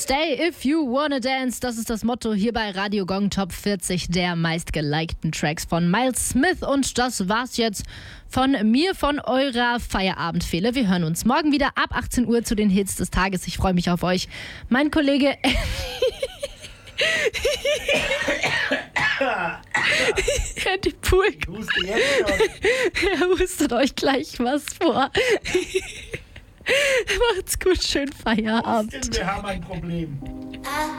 Stay if you wanna dance. Das ist das Motto hier bei Radio Gong Top 40 der meistgelikten Tracks von Miles Smith. Und das war's jetzt von mir, von eurer Feierabendfehle. Wir hören uns morgen wieder ab 18 Uhr zu den Hits des Tages. Ich freue mich auf euch. Mein Kollege... Andy Pulk. Er hustet euch gleich was vor. Macht's gut, schön Feierabend. Wir haben ein Problem.